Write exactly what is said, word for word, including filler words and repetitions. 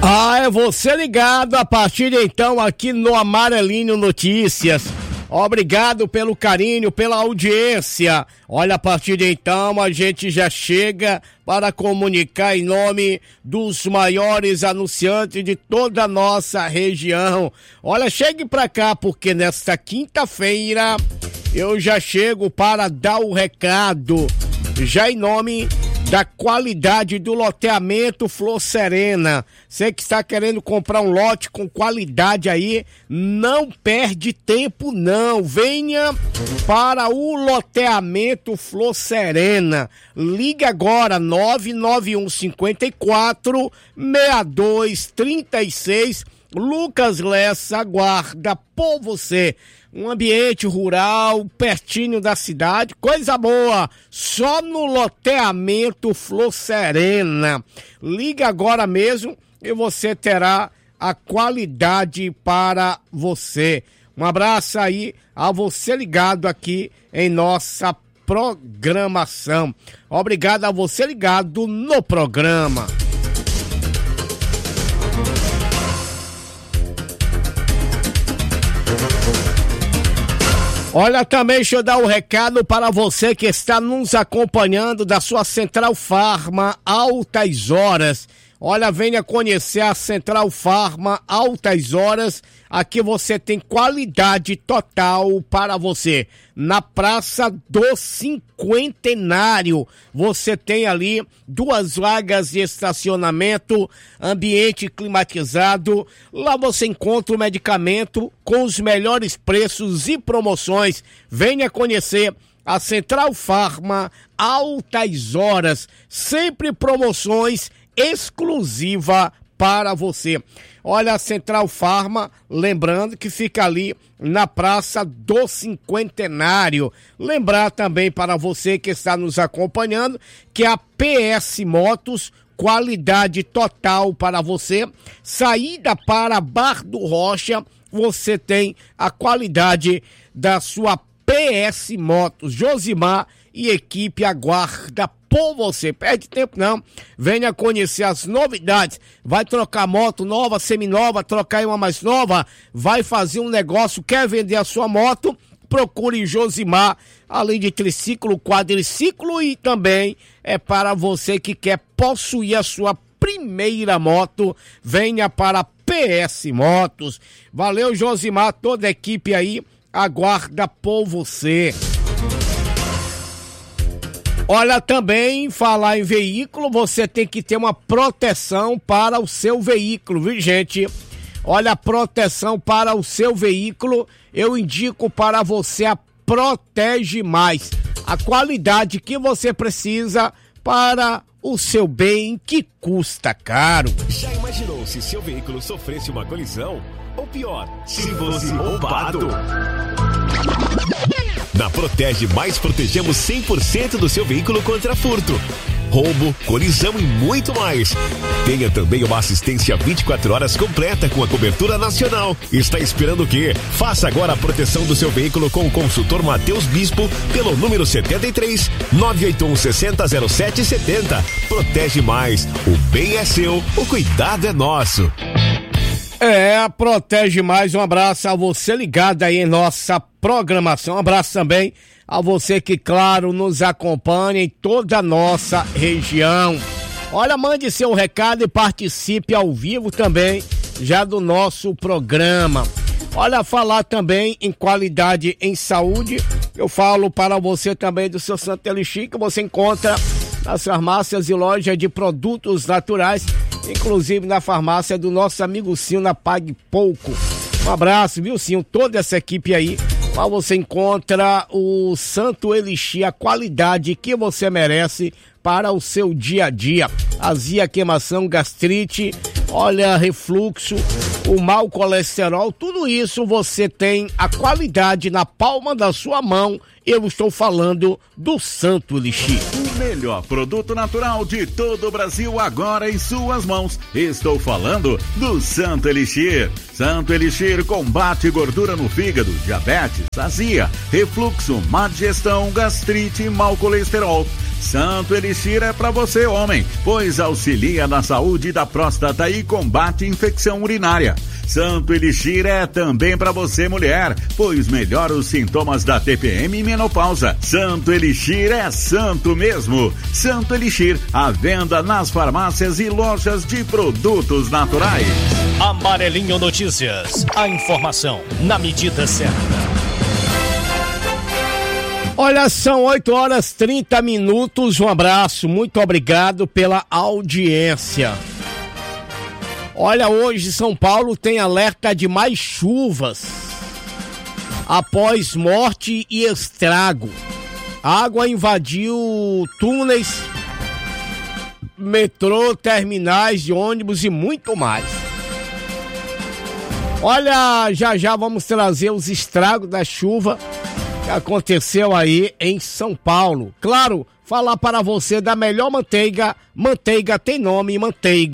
Ah, é você ligado a partir de então aqui no Amarelinho Notícias. Obrigado pelo carinho, pela audiência. Olha, a partir de então a gente já chega para comunicar em nome dos maiores anunciantes de toda a nossa região. Olha, chegue pra cá porque nesta quinta-feira eu já chego para dar o recado, já em nome da qualidade do loteamento Flor Serena. Você que está querendo comprar um lote com qualidade aí, não perde tempo não. Venha para o loteamento Flor Serena. Ligue agora nove nove um cinco quatro, seis dois três seis. Lucas Lessa aguarda por você. Um ambiente rural, pertinho da cidade, coisa boa, só no loteamento Flor Serena. Liga agora mesmo e você terá a qualidade para você. Um abraço aí a você ligado aqui em nossa programação. Obrigado a você ligado no programa. Olha, também deixa eu dar um recado para você que está nos acompanhando da sua Central Farma Altas Horas. Olha, venha conhecer a Central Farma Altas Horas. Aqui você tem qualidade total para você. Na Praça do Cinquentenário, você tem ali duas vagas de estacionamento, ambiente climatizado. Lá você encontra o medicamento com os melhores preços e promoções. Venha conhecer a Central Farma Altas Horas. Sempre promoções exclusiva para você. Olha, a Central Farma, lembrando que fica ali na Praça do Cinquentenário. Lembrar também para você que está nos acompanhando que a P S Motos, qualidade total para você. Saída para Bar do Rocha, você tem a qualidade da sua P S Motos. Josimar e equipe aguarda por você. Perde tempo não, venha conhecer as novidades. Vai trocar moto nova, seminova, trocar uma mais nova, vai fazer um negócio, quer vender a sua moto, procure Josimar, além de triciclo, quadriciclo, e também é para você que quer possuir a sua primeira moto, venha para P S Motos. Valeu, Josimar, toda a equipe aí aguarda por você. Olha, também, falar em veículo, você tem que ter uma proteção para o seu veículo, viu, gente? Olha, proteção para o seu veículo, eu indico para você a Protege Mais. A qualidade que você precisa para o seu bem que custa caro. Já imaginou se seu veículo sofresse uma colisão? Ou pior, se fosse roubado? Na Protege Mais, protegemos cem por cento do seu veículo contra furto, roubo, colisão e muito mais. Tenha também uma assistência vinte e quatro horas completa com a cobertura nacional. Está esperando o quê? Faça agora a proteção do seu veículo com o consultor Matheus Bispo pelo número setenta e três, nove oito um, seis zero zero sete sete zero. Protege Mais. O bem é seu, o cuidado é nosso. É, Protege Mais. Um abraço a você ligado aí em nossa programação. Um abraço também a você que, claro, nos acompanha em toda a nossa região. Olha, mande seu recado e participe ao vivo também já do nosso programa. Olha, falar também em qualidade em saúde, eu falo para você também do seu Santo Elixir, que você encontra nas farmácias e lojas de produtos naturais, inclusive na farmácia do nosso amigo Cinho, na Pague Pouco. Um abraço, viu, Cinho? Toda essa equipe aí. Lá você encontra o Santo Elixir, a qualidade que você merece para o seu dia a dia. Azia, queimação, gastrite, olha, refluxo, o mau colesterol, tudo isso você tem a qualidade na palma da sua mão. Eu estou falando do Santo Elixir. O melhor produto natural de todo o Brasil agora em suas mãos. Estou falando do Santo Elixir. Santo Elixir combate gordura no fígado, diabetes, azia, refluxo, má digestão, gastrite e mau colesterol. Santo Elixir é para você, homem, pois auxilia na saúde da próstata e combate infecção urinária. Santo Elixir é também para você, mulher, pois melhora os sintomas da T P M e menopausa. Santo Elixir é santo mesmo. Santo Elixir, à venda nas farmácias e lojas de produtos naturais. Amarelinho Notícias, a informação na medida certa. Olha, são oito horas e trinta minutos, um abraço, muito obrigado pela audiência. Olha, hoje São Paulo tem alerta de mais chuvas após morte e estrago. A água invadiu túneis, metrô, terminais de ônibus e muito mais. Olha, já já vamos trazer os estragos da chuva que aconteceu aí em São Paulo. Claro, falar para você da melhor manteiga. Manteiga tem nome, manteiga